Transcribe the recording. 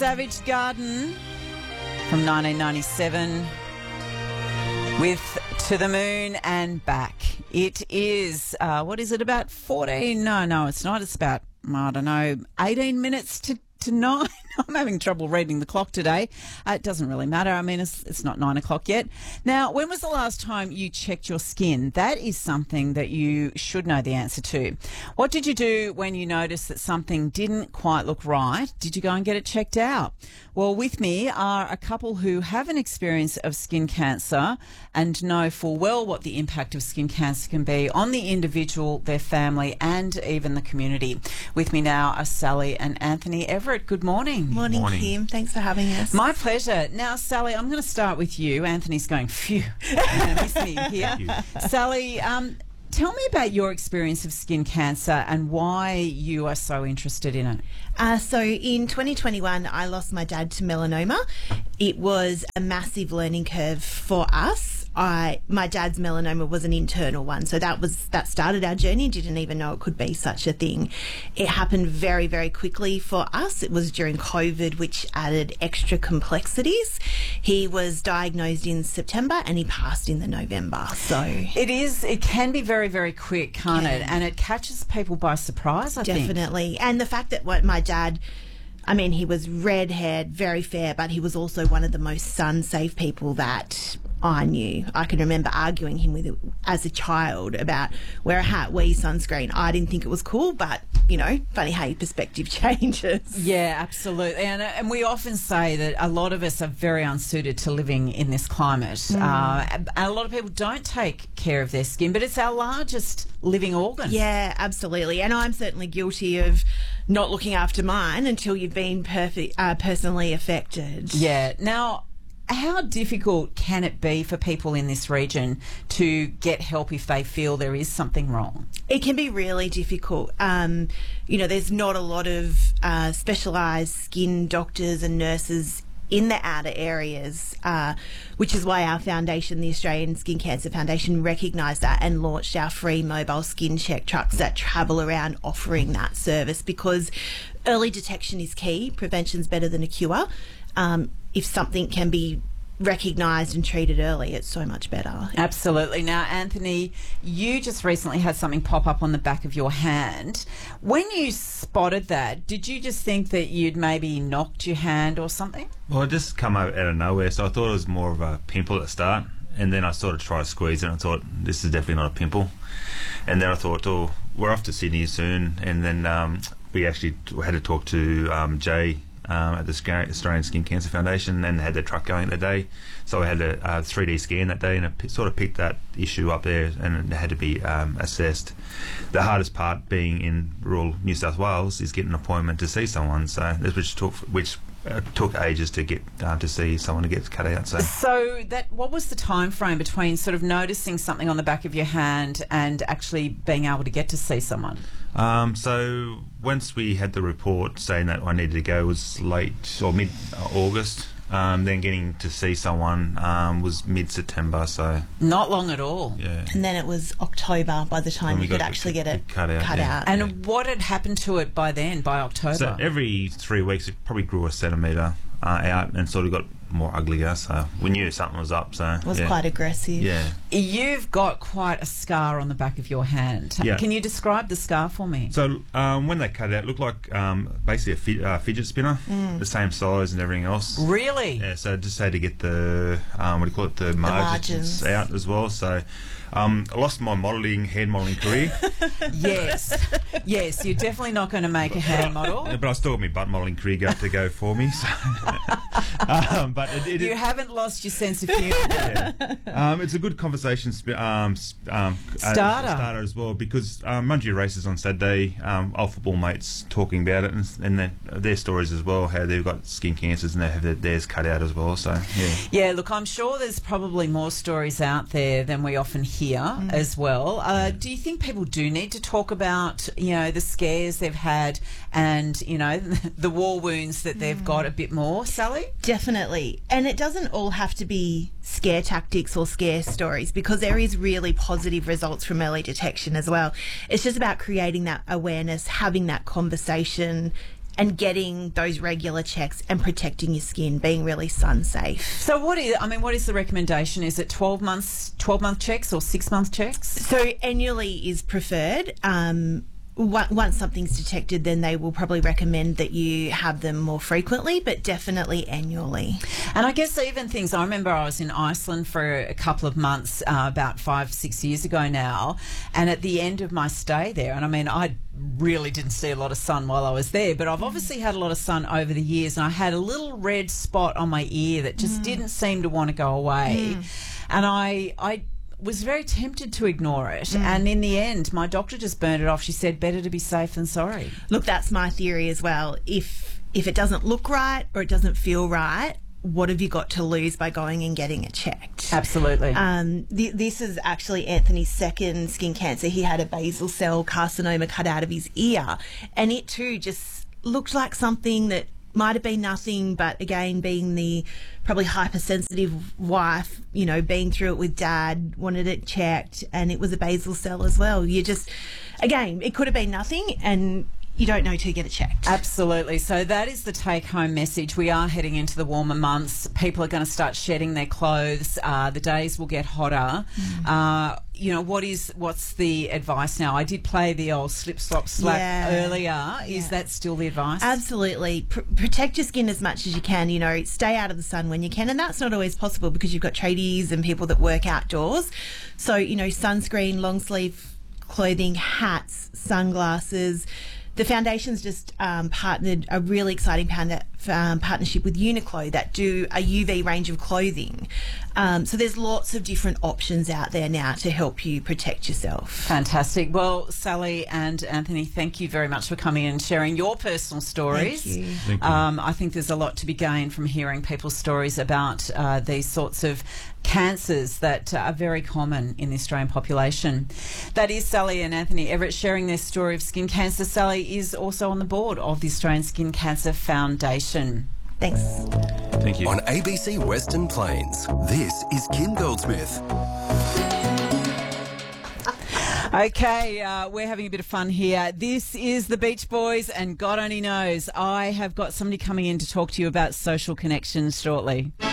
Savage Garden from 1997 with To the Moon and Back. It is, what is it, about 14? No, it's not. It's about, 18 minutes to 9. I'm having trouble reading the clock today. It doesn't really matter. I mean, it's not 9 o'clock yet. Now, when was the last time you checked your skin? That is something that you should know the answer to. What did you do when you noticed that something didn't quite look right? Did you go and get it checked out? Well, with me are a couple who have an experience of skin cancer and know full well what the impact of skin cancer can be on the individual, their family, and even the community. With me now are Sally and Anthony Everett. Good morning. Morning, Kim. Thanks for having us. My pleasure. Now, Sally, I'm going to start with you. Anthony's going, phew, miss me here. Sally, tell me about your experience of skin cancer and why you are so interested in it. So in 2021, I lost my dad to melanoma. It was a massive learning curve for us. My dad's melanoma was an internal one, so that started our journey. Didn't even know it could be such a thing. It happened very, very quickly for us. It was during COVID, which added extra complexities. He was diagnosed in September and he passed in the November. So it can be very, very quick, can't it? And it catches people by surprise, I think. Definitely. And the fact that my dad, I mean, he was red-haired, very fair, but he was also one of the most sun-safe people that I knew. I can remember arguing him with as a child about wear a hat, wear your sunscreen. I didn't think it was cool, but, funny how your perspective changes. Yeah, absolutely. And we often say that a lot of us are very unsuited to living in this climate. And a lot of people don't take care of their skin, but it's our largest living organ. Yeah, absolutely. And I'm certainly guilty of not looking after mine until you've been personally affected. Yeah. Now, how difficult can it be for people in this region to get help if they feel there is something wrong? It can be really difficult. There's not a lot of specialised skin doctors and nurses in the outer areas, which is why our foundation, the Australian Skin Cancer Foundation, recognised that and launched our free mobile skin check trucks that travel around offering that service, because early detection is key. Prevention's better than a cure. If something can be recognised and treated early, it's so much better. Absolutely. Now, Anthony, you just recently had something pop up on the back of your hand. When you spotted that, did you just think that you'd maybe knocked your hand or something? Well, it just come out of nowhere, so I thought it was more of a pimple at the start, and then I sort of tried to squeeze it and I thought, this is definitely not a pimple. And then I thought, we're off to Sydney soon, and then we actually had to talk to Jay at the Australian Skin Cancer Foundation, and had their truck going that day. So I had a 3D scan that day, and it sort of picked that issue up there, and it had to be assessed. The hardest part being in rural New South Wales is getting an appointment to see someone, so which took ages to get to see someone to get cut out. So what was the time frame between sort of noticing something on the back of your hand and actually being able to get to see someone? So once we had the report saying that I needed to go was late or mid-August. Then getting to see someone was mid-September, so... Not long at all. Yeah. And then it was October by the time you could actually get it cut out. And what had happened to it by then, by October? So every 3 weeks it probably grew a centimetre out and sort of got more uglier, so we knew something was up. So it was quite aggressive. Yeah. You've got quite a scar on the back of your hand. Yeah. Can you describe the scar for me? So when they cut it out, it looked like basically a fidget spinner, the same size and everything else. Really? Yeah, so just had to get the, the margins out as well. So I lost my hand modelling career. Yes, you're definitely not going to make a hand model. But I still have my butt modelling career to go for me. So. But you haven't lost your sense of humour. Yeah. It's a good conversation starter as well, because Mundji races on Saturday, old football mates talking about it, and their stories as well, how they've got skin cancers and they have theirs cut out as well. So yeah, look, I'm sure there's probably more stories out there than we often hear as well. Do you think people do need to talk about the scares they've had and the war wounds that they've got a bit more, Sally? Definitely. And it doesn't all have to be scare tactics or scare stories, because there is really positive results from early detection as well. It's just about creating that awareness, having that conversation, and getting those regular checks and protecting your skin, being really sun safe. So what is the recommendation? Is it 12 month checks or 6 month checks? So annually is preferred. Once something's detected, then they will probably recommend that you have them more frequently, but definitely annually. And I guess even things, I remember I was in Iceland for a couple of months about 5-6 years ago now, and at the end of my stay there, and I mean, I really didn't see a lot of sun while I was there, but I've obviously had a lot of sun over the years, and I had a little red spot on my ear that just didn't seem to want to go away. And I was very tempted to ignore it, and in the end my doctor just burned it off. She said better to be safe than sorry. Look, that's my theory as well. If it doesn't look right or it doesn't feel right, what have you got to lose by going and getting it checked? Absolutely. This is actually Anthony's second skin cancer. He had a basal cell carcinoma cut out of his ear, and it too just looked like something that might have been nothing, but again, being the probably hypersensitive wife, being through it with Dad, wanted it checked, and it was a basal cell as well. Again, it could have been nothing, and you don't know till you get it checked. Absolutely. So that is the take-home message. We are heading into the warmer months. People are going to start shedding their clothes. The days will get hotter. What's the advice now? I did play the old slip, slop, slap earlier. Is that still the advice? Absolutely. Protect your skin as much as you can. Stay out of the sun when you can, and that's not always possible because you've got tradies and people that work outdoors. So, sunscreen, long sleeve clothing, hats, sunglasses. The foundation's just partnered a really exciting partnership with Uniqlo that do a UV range of clothing. So there's lots of different options out there now to help you protect yourself. Fantastic. Well, Sally and Anthony, thank you very much for coming in and sharing your personal stories. Thank you. Thank you. I think there's a lot to be gained from hearing people's stories about these sorts of cancers that are very common in the Australian population. That is Sally and Anthony Everett sharing their story of skin cancer. Sally is also on the board of the Australian Skin Cancer Foundation. Thanks. Thank you. On ABC Western Plains, this is Kim Goldsmith. Okay, we're having a bit of fun here. This is the Beach Boys, and God only knows I have got somebody coming in to talk to you about social connections shortly.